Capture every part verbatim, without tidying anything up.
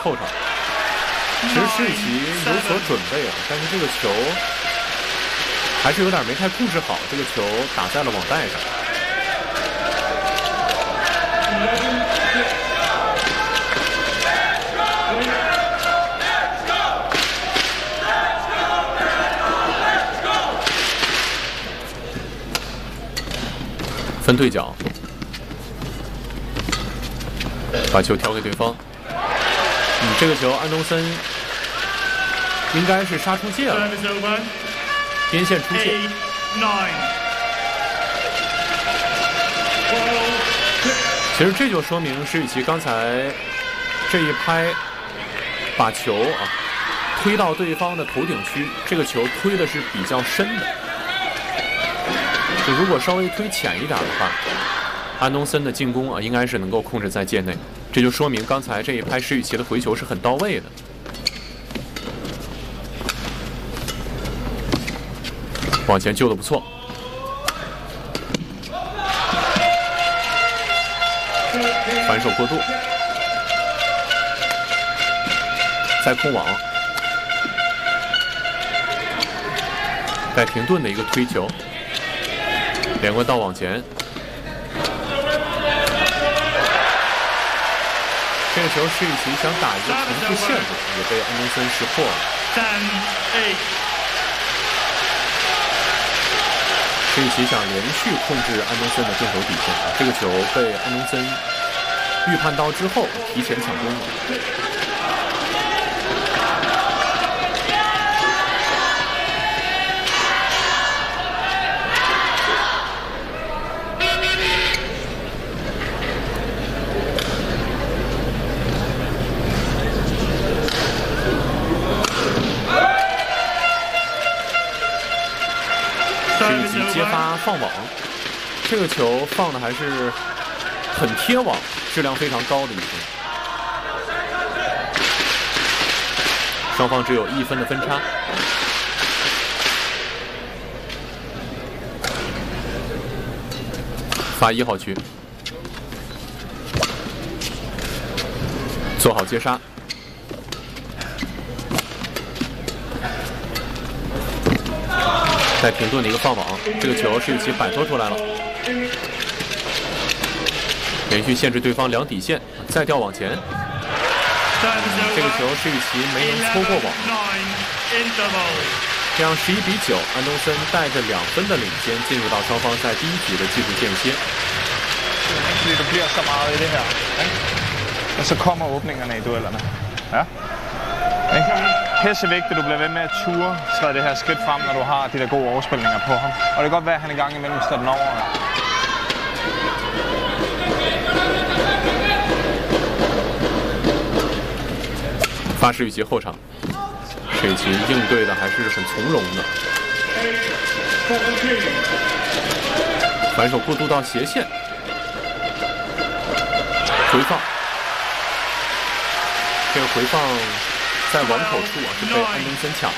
后场。其实施里奇有所准备啊，但是这个球还是有点没太控制好，这个球打在了网带上。分对角，把球挑给对方。嗯，这个球安东森应该是杀出界了，边线出界。其实这就说明施里奇刚才这一拍，把球啊推到对方的头顶区，这个球推的是比较深的。就如果稍微推浅一点的话，安东森的进攻啊，应该是能够控制在界内。这就说明刚才这一拍施里奇的回球是很到位的。往前救的不错，反手过渡，再空网，带停顿的一个推球。连贯到往前，这个球施里奇想打一个重复线路，也被安东森识破了。施里奇想连续控制安东森的正手底线，这个球被安东森预判到之后提前抢攻了。接发放网，这个球放的还是很贴网，质量非常高的一分。双方只有一分的分差。发一号区，做好接杀。带停顿的一个放网，这个球施里奇摆脱出来了，连续限制对方两底线，再调往前。嗯、这个球施里奇没能搓过网，这样十一比九，安东森带着两分的领先进入到双方在第一局的技术间歇。 Fordi der bliver så meget i det her, og så kommer åbningerne i duellerne. Ja. Pisse vigtigt, du bliver ved med at ture, træde det her skridt frem, når du har de der gode overspilninger på ham. Og det kan godt være, at han i gang imellem står den over. 发施里奇后场，施里奇应对的还是很从容的，反手过渡到斜线，回放，这个回放在网口处啊是被安东森抢了。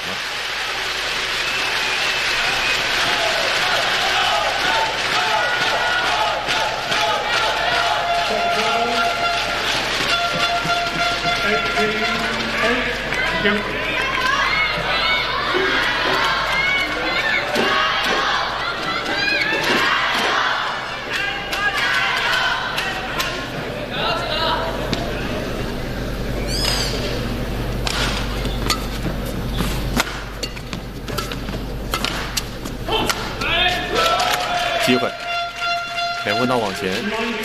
机会，连贯到往前，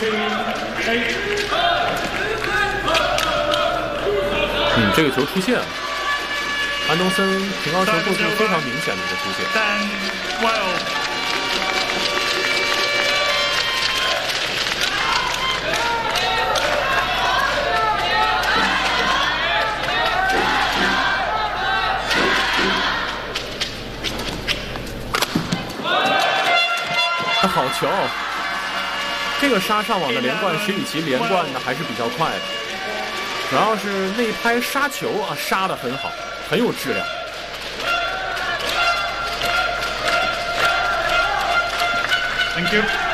嗯，这个球出现了。安东森平高球过去非常明显的一个出现。好球！这个杀上网的连贯，施里奇连贯的还是比较快的，主要是那一拍杀球啊，杀得很好，很有质量。 Thank you.